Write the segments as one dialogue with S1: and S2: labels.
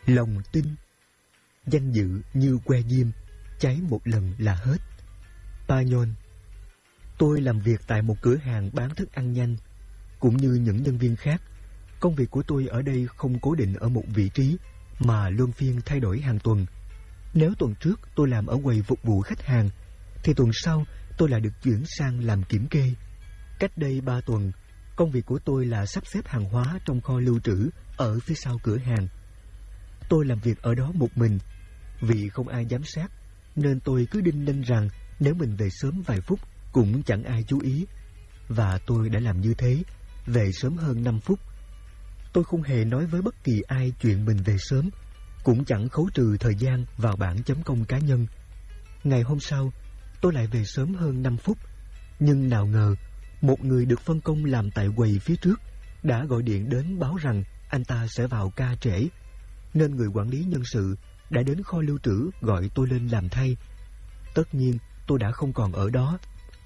S1: Lòng tin. Danh dự như que diêm, cháy một lần là hết. Payon. Tôi làm việc tại một cửa hàng bán thức ăn nhanh. Cũng như những nhân viên khác, công việc của tôi ở đây không cố định ở một vị trí, mà luân phiên thay đổi hàng tuần. Nếu tuần trước tôi làm ở quầy phục vụ khách hàng, thì tuần sau tôi lại được chuyển sang làm kiểm kê. Cách đây 3 tuần, công việc của tôi là sắp xếp hàng hóa trong kho lưu trữ ở phía sau cửa hàng. Tôi làm việc ở đó một mình. Vì không ai giám sát, nên tôi cứ đinh ninh rằng nếu mình về sớm vài phút cũng chẳng ai chú ý. Và tôi đã làm như thế, về sớm hơn 5 phút. Tôi không hề nói với bất kỳ ai chuyện mình về sớm, cũng chẳng khấu trừ thời gian vào bảng chấm công cá nhân. Ngày hôm sau, tôi lại về sớm hơn 5 phút. Nhưng nào ngờ, một người được phân công làm tại quầy phía trước đã gọi điện đến báo rằng anh ta sẽ vào ca trễ, nên người quản lý nhân sự đã đến kho lưu trữ gọi tôi lên làm thay. Tất nhiên, tôi đã không còn ở đó.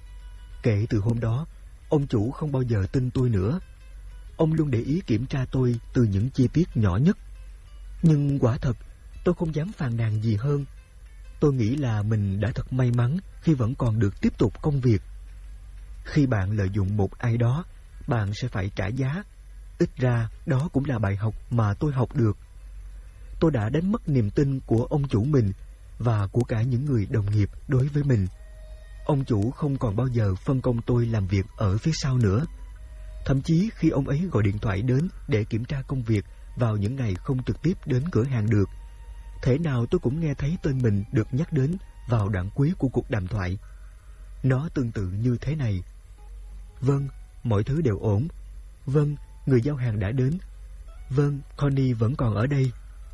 S1: Kể từ hôm đó, ông chủ không bao giờ tin tôi nữa. Ông luôn để ý kiểm tra tôi từ những chi tiết nhỏ nhất. Nhưng quả thật, tôi không dám phàn nàn gì hơn. Tôi nghĩ là mình đã thật may mắn khi vẫn còn được tiếp tục công việc. Khi bạn lợi dụng một ai đó, bạn sẽ phải trả giá. Ít ra, đó cũng là bài học mà tôi học được. Tôi đã đánh mất niềm tin của ông chủ mình và của cả những người đồng nghiệp đối với mình. Ông chủ không còn bao giờ phân công tôi làm việc ở phía sau nữa. Thậm chí khi ông ấy gọi điện thoại đến để kiểm tra công việc vào những ngày không trực tiếp đến cửa hàng được, thể nào tôi cũng nghe thấy tên mình được nhắc đến vào đoạn cuối của cuộc đàm thoại. Nó tương tự như thế này: vâng, mọi thứ đều ổn. Vâng, người giao hàng đã đến. Vâng, Connie vẫn còn ở đây.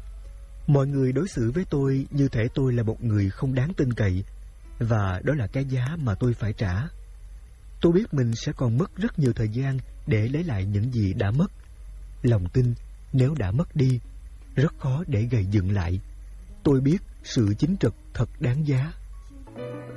S1: Mọi người đối xử với tôi như thể tôi là một người không đáng tin cậy, và đó là cái giá mà tôi phải trả. Tôi biết mình sẽ còn mất rất nhiều thời gian để lấy lại những gì đã mất. Lòng tin, nếu đã mất đi, rất khó để gầy dựng lại. Tôi biết sự chính trực thật đáng giá.